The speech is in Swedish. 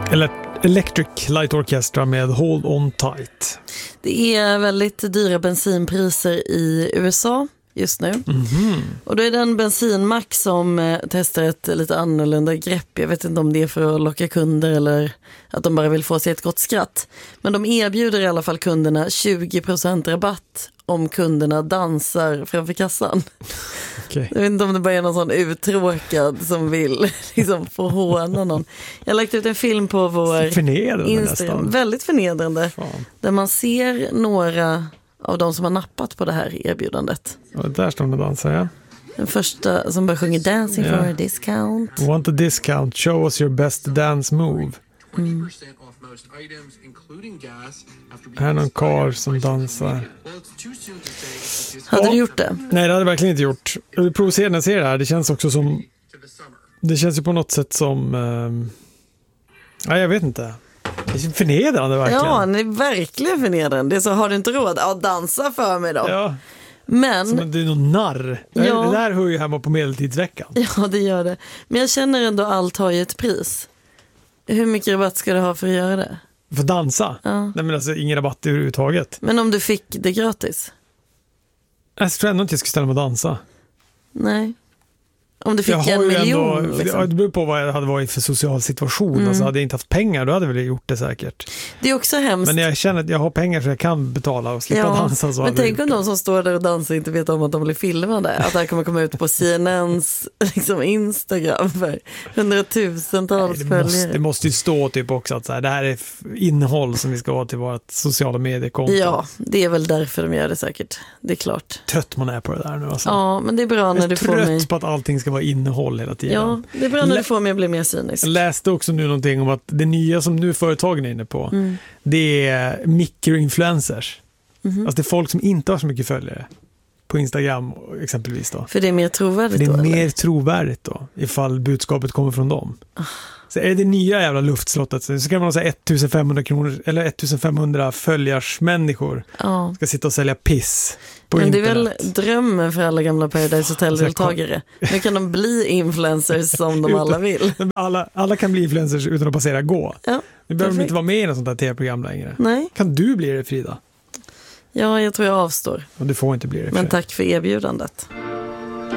Electric Light Orchestra med Hold On Tight. Det är väldigt dyra bensinpriser i USA just nu. Mm-hmm. Och då är det en bensinmack som testar ett lite annorlunda grepp. Jag vet inte om det är för att locka kunder eller att de bara vill få sig ett gott skratt. Men de erbjuder i alla fall kunderna 20% rabatt om kunderna dansar framför kassan. Okay. Jag vet inte om det bara är någon sån uttråkad som vill liksom få håna någon. Jag har lagt ut en film på vår Instagram. Nästan. Väldigt förnedrande. Fan. Där man ser några av de som har nappat på det här erbjudandet. Och där står de och dansar, ja. Den första som bara sjunger Dancing for a discount. Want a discount, show us your best dance move. Mm. Här är någon karl som dansar. Hade du gjort det? Nej, det hade jag verkligen inte gjort. Jag vill provocera när jag ser det här. Det känns också som... Det känns ju på något sätt som... Nej, jag vet inte. Det är förnedrande verkligen. Ja, det är verkligen förnedrande. Det är så, har du inte råd? Ja, dansa för mig då. Ja. Men... Som det är någon narr. Ja. Det där hör ju hemma på medeltidsveckan. Ja, det gör det. Men jag känner ändå allt har ju ett pris. Hur mycket rabatt ska du ha för att göra det? För dansa? Ja. Nej, men alltså ingen rabatt överhuvudtaget. Men om du fick det gratis? Jag tror ändå inte jag skulle ställa mig och dansa. Nej. Om du fick 1 miljon ändå, liksom. Det beror på vad jag hade varit för social situation. Alltså hade jag inte haft pengar, då hade jag väl gjort det säkert. Det är också hemskt. Men jag känner att jag har pengar så jag kan betala och slippa dansa. Så men tänk om de som står där och dansar inte vet om att de blir filmade. Att det här kommer komma ut på CNNs liksom, Instagram för 100,000-tals följare. Det måste ju stå typ också att så här, det här är innehåll som vi ska ha till vårt sociala mediekonto. Ja, det är väl därför de gör det säkert. Det är klart. Trött man är på det där nu. Alltså. Ja, men det är bra när du får mig... trött på att allting ska vara innehåll hela tiden. Ja, det är bra när du får mig att bli mer cynisk. Jag läste också nu någonting om att det nya som nu företagen är inne på, det är mikroinfluencers. Alltså det är folk som inte har så mycket följare på Instagram exempelvis då. För det är mer trovärdigt då? Det är mer eller? Trovärdigt då, ifall budskapet kommer från dem. Så är det nya jävla luftslottet så kan man ha så 1500 kronor eller 1500 följarsmänniskor ska sitta och sälja piss på internet. Men det är väl drömmen för alla gamla Paradise Hotel-deltagare. Nu kan de bli influencers som de alla vill. Alla kan bli influencers utan att passera gå. Ja, nu behöver de inte vara med i något sånt här tv-program längre. Nej. Kan du bli det, Frida? Ja, jag tror jag avstår. Och du får inte bli det. Men tack för erbjudandet.